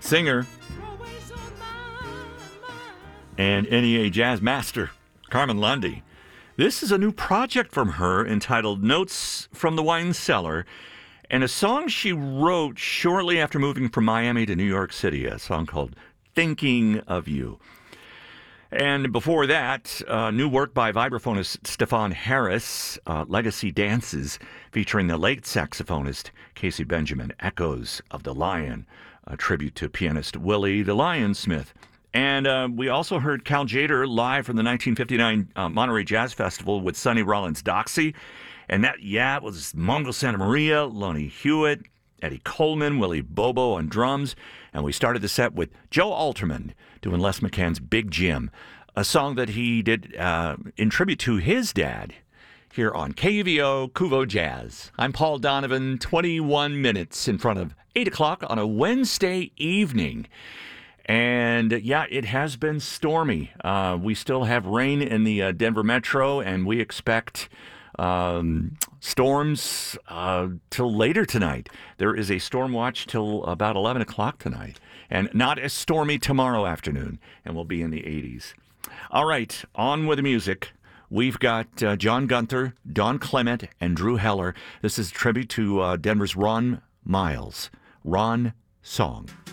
singer, and NEA jazz master, Carmen Lundy. This is a new project from her entitled Notes from the Wine Cellar, and a song she wrote shortly after moving from Miami to New York City, a song called Thinking of You. And before that, new work by vibraphonist Stefan Harris, Legacy Dances, featuring the late saxophonist Casey Benjamin, Echoes of the Lion, a tribute to pianist Willie the Lion Smith. And we also heard Cal Tjader live from the 1959 Monterey Jazz Festival with Sonny Rollins Doxy. And that, it was Mongo Santa Maria, Lonnie Hewitt, Eddie Coleman, Willie Bobo on drums. And we started the set with Joe Alterman doing Les McCann's Big Jim, a song that he did in tribute to his dad here on KUVO Kuvo Jazz. I'm Paul Donovan, 21 minutes in front of 8 o'clock on a Wednesday evening. And it has been stormy. We still have rain in the Denver metro, and we expect storms till later tonight. There is a storm watch till about 11 o'clock tonight, and not as stormy tomorrow afternoon, and we'll be in the 80s. All right, on with the music. We've got John Gunther, Don Clement, and Drew Heller. This is a tribute to Denver's Ron Miles. Ron Song.